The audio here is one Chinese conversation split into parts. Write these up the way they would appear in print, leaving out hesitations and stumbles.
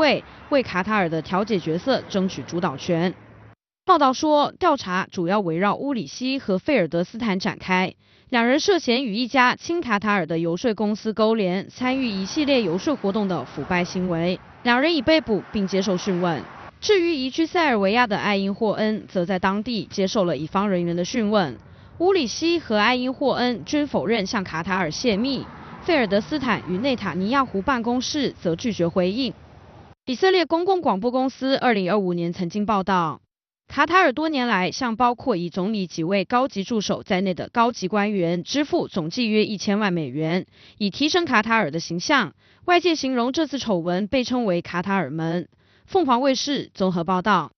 会，为卡塔尔的调解角色争取主导权。报道说，调查主要围绕乌里希和费尔德斯坦展开，两人涉嫌与一家亲卡塔尔的游说公司勾连，参与一系列游说活动的腐败行为。两人已被捕并接受讯问。至于移居塞尔维亚的艾因霍恩，则在当地接受了乙方人员的讯问。乌里希和艾因霍恩均否认向卡塔尔泄密，费尔德斯坦与内塔尼亚胡办公室则拒绝回应。以色列公共广播公司2025年曾经报道，卡塔尔多年来向包括以总理几位高级助手在内的高级官员支付总计约1000万美元，以提升卡塔尔的形象。外界形容这次丑闻被称为卡塔尔门。凤凰卫视综合报道。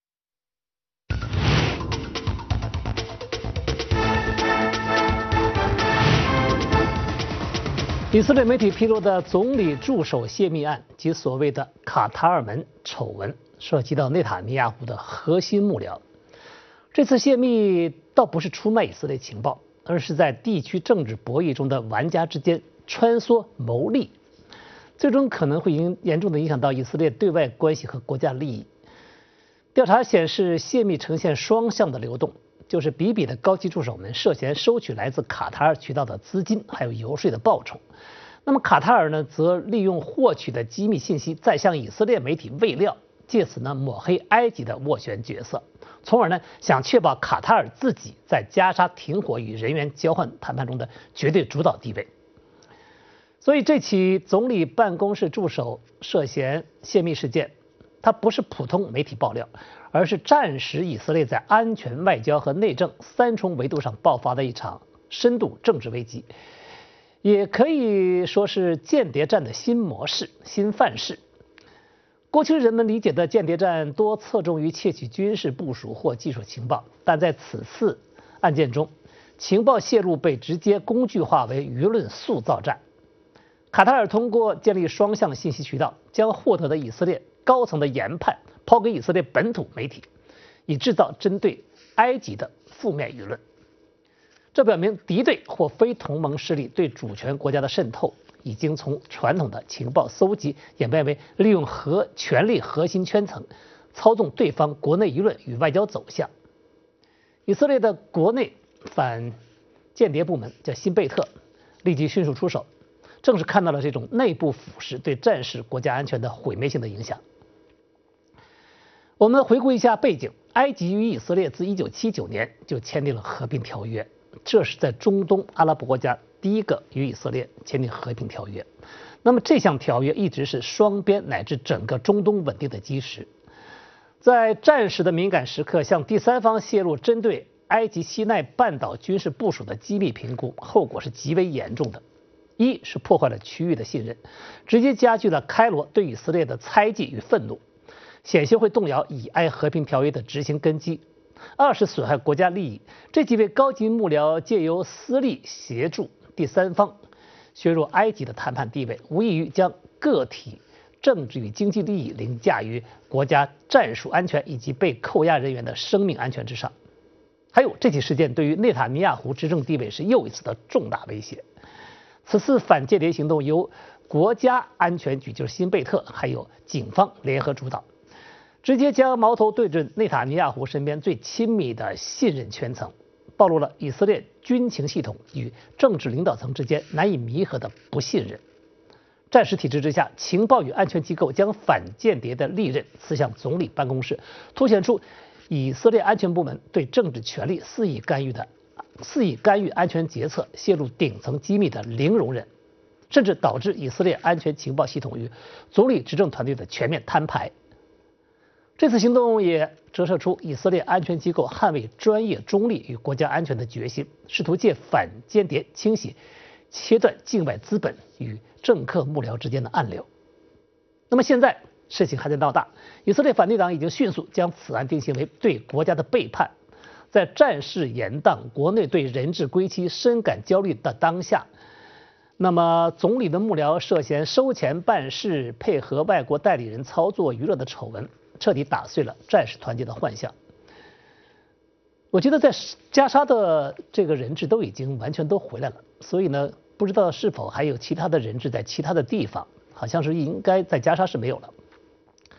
以色列媒体披露的总理助手泄密案及所谓的卡塔尔门丑闻，涉及到内塔尼亚胡的核心幕僚。这次泄密倒不是出卖以色列情报，而是在地区政治博弈中的玩家之间穿梭谋利，最终可能会严重的影响到以色列对外关系和国家利益。调查显示，泄密呈现双向的流动，就是比比的高级助手们涉嫌收取来自卡塔尔渠道的资金，还有游说的报酬。那么卡塔尔呢，则利用获取的机密信息，再向以色列媒体喂料，借此呢抹黑埃及的斡旋角色，从而呢想确保卡塔尔自己在加沙停火与人员交换谈判中的绝对主导地位。所以这起总理办公室助手涉嫌泄密事件，它不是普通媒体爆料，而是战时以色列在安全、外交和内政三重维度上爆发的一场深度政治危机，也可以说是间谍战的新模式、新范式。过去人们理解的间谍战多侧重于窃取军事部署或技术情报，但在此次案件中，情报泄露被直接工具化为舆论塑造战。卡塔尔通过建立双向信息渠道，将获得的以色列高层的研判抛给以色列本土媒体，以制造针对埃及的负面舆论。这表明敌对或非同盟势力对主权国家的渗透，已经从传统的情报搜集演变为利用权力核心圈层操纵对方国内舆论与外交走向。以色列的国内反间谍部门叫辛贝特，立即迅速出手，正是看到了这种内部腐蚀对战时国家安全的毁灭性的影响。我们回顾一下背景，埃及与以色列自1979年就签订了和平条约，这是在中东阿拉伯国家第一个与以色列签订和平条约。那么这项条约一直是双边乃至整个中东稳定的基石。在战时的敏感时刻向第三方泄露针对埃及西奈半岛军事部署的机密评估，后果是极为严重的。一是破坏了区域的信任，直接加剧了开罗对以色列的猜忌与愤怒，险些会动摇以埃和平条约的执行根基。二是损害国家利益，这几位高级幕僚借由私利协助第三方削弱埃及的谈判地位，无异于将个体政治与经济利益凌驾于国家战术安全以及被扣押人员的生命安全之上。还有，这起事件对于内塔尼亚胡执政地位是又一次的重大威胁。此次反间谍行动由国家安全局，就是辛贝特，还有警方联合主导，直接将矛头对准内塔尼亚胡身边最亲密的信任圈层，暴露了以色列军情系统与政治领导层之间难以弥合的不信任。战时体制之下，情报与安全机构将反间谍的利刃刺向总理办公室，凸显出以色列安全部门对政治权力肆意干预安全决策、泄露顶层机密的零容忍，甚至导致以色列安全情报系统与总理执政团队的全面摊牌。这次行动也折射出以色列安全机构捍卫专业中立与国家安全的决心，试图借反间谍清洗、切断境外资本与政客幕僚之间的暗流。那么现在事情还在闹大，以色列反对党已经迅速将此案定性为对国家的背叛。在战事延宕、国内对人质归期深感焦虑的当下，那么总理的幕僚涉嫌收钱办事、配合外国代理人操作娱乐的丑闻，彻底打碎了战时团结的幻象。我觉得在加沙的这个人质都已经完全都回来了，所以呢，不知道是否还有其他的人质在其他的地方，好像是应该在加沙是没有了。